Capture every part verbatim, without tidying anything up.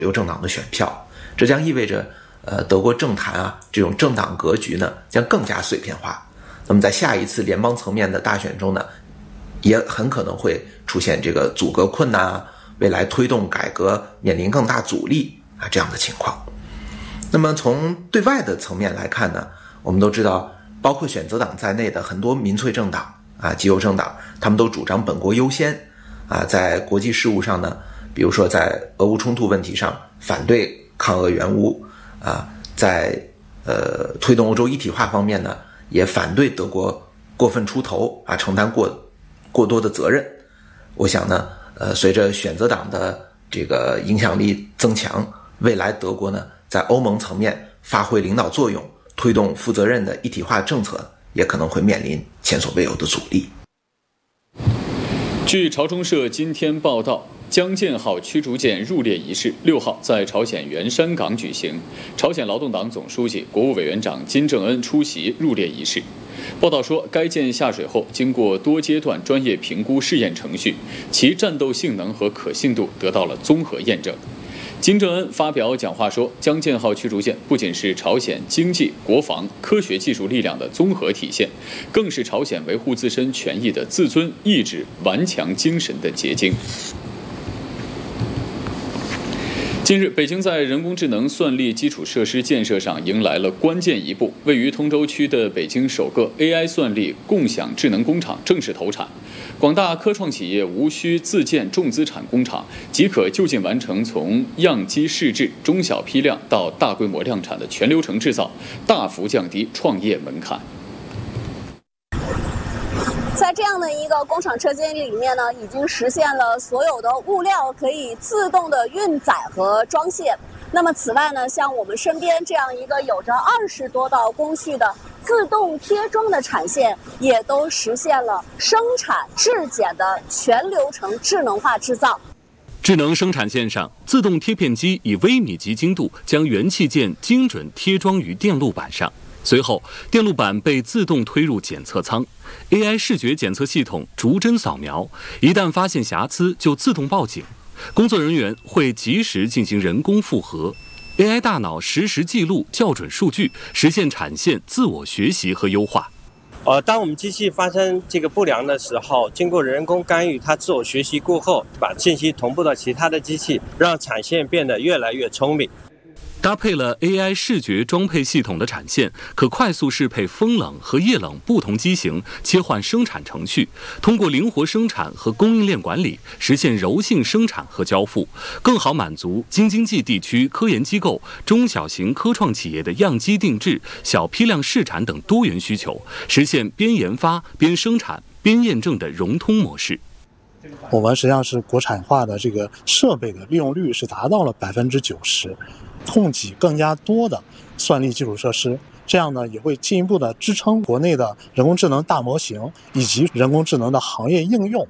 流政党的选票，这将意味着呃德国政坛啊这种政党格局呢将更加碎片化。那么在下一次联邦层面的大选中呢，也很可能会出现这个阻隔困难啊，未来推动改革面临更大阻力啊这样的情况。那么从对外的层面来看呢，我们都知道，包括选择党在内的很多民粹政党啊、极右政党，他们都主张本国优先啊，在国际事务上呢，比如说在俄乌冲突问题上反对抗俄援乌啊，在呃推动欧洲一体化方面呢，也反对德国过分出头啊，承担过过多的责任。我想呢，呃，随着选择党的这个影响力增强，未来德国呢，在欧盟层面发挥领导作用，推动负责任的一体化政策，也可能会面临前所未有的阻力。 据朝中社今天报道，江建号驱逐舰入列仪式六号在朝鲜元山港举行，朝鲜劳动党总书记、国务委员长金正恩出席入列仪式。报道说，该舰下水后经过多阶段专业评估试验程序，其战斗性能和可信度得到了综合验证。金正恩发表讲话说，江建号驱逐舰不仅是朝鲜经济、国防、科学技术力量的综合体现，更是朝鲜维护自身权益的自尊、意志、顽强精神的结晶。近日，北京在人工智能算力基础设施建设上迎来了关键一步，位于通州区的北京首个 A I 算力共享智能工厂正式投产。广大科创企业无需自建重资产工厂，即可就近完成从样机试制、中小批量到大规模量产的全流程制造，大幅降低创业门槛。 在这样的一个工厂车间里面呢，已经实现了所有的物料可以自动的运载和装卸。那么此外呢，像我们身边这样一个有着二十多道工序的自动贴装的产线，也都实现了生产质检的全流程智能化制造。 智能生产线上，自动贴片机以微米级精度将元器件精准贴装于电路板上，随后电路板被自动推入检测舱， A I 视觉检测系统逐帧扫描，一旦发现瑕疵就自动报警，工作人员会及时进行人工复核， A I 大脑实时记录校准数据，实现产线自我学习和优化。 呃，当我们机器发生这个不良的时候，经过人工干预，它自我学习过后，把信息同步到其他的机器，让产线变得越来越聪明。 搭配了 A I 视觉装配系统的产线，可快速适配风冷和液冷不同机型，切换生产程序，通过灵活生产和供应链管理，实现柔性生产和交付，更好满足京津冀地区科研机构、中小型科创企业的样机定制、小批量试产等多元需求，实现边研发、边生产、边验证的融通模式。 我们实际上是国产化的这个设备的利用率是达到了百分之九十。供给更加多的算力基础设施，这样呢也会进一步的支撑国内的人工智能大模型以及人工智能的行业应用。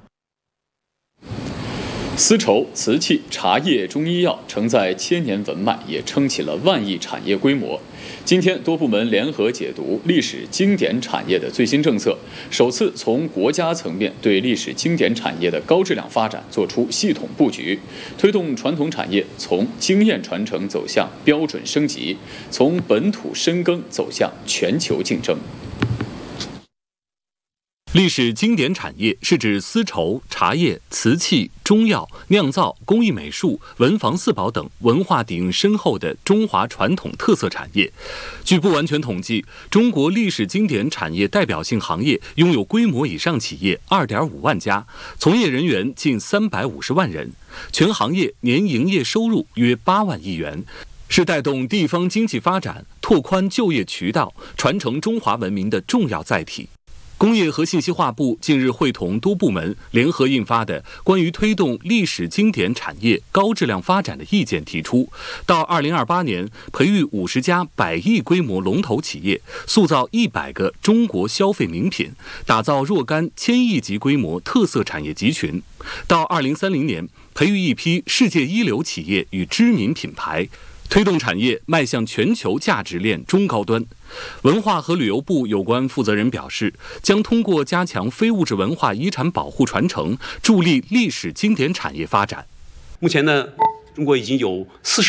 丝绸、瓷器、茶叶、中医药承载千年文脉，也撑起了万亿产业规模。今天，多部门联合解读历史经典产业的最新政策，首次从国家层面对历史经典产业的高质量发展做出系统布局，推动传统产业从经验传承走向标准升级，从本土深耕走向全球竞争。 历史经典产业是指丝绸、茶叶、瓷器、中药、酿造、工艺美术、文房四宝等文化底蕴深厚的中华传统特色产业。据不完全统计，中国历史经典产业代表性行业拥有规模以上企业 二点五万家，从业人员近三百五十万人，全行业年营业收入约八万亿元，是带动地方经济发展、拓宽就业渠道、传承中华文明的重要载体。工业和信息化部近日会同多部门联合印发的关于推动历史经典产业高质量发展的意见提出，到二零二八年培育五十家百亿规模龙头企业，塑造一百个中国消费名品，打造若干千亿级规模特色产业集群；到二零三零年培育一批世界一流企业与知名品牌，推动产业迈向全球价值链中高端。文化和旅游部有关负责人表示，将通过加强非物质文化遗产保护传承，助力历史经典产业发展。 目前呢，中国已经有四十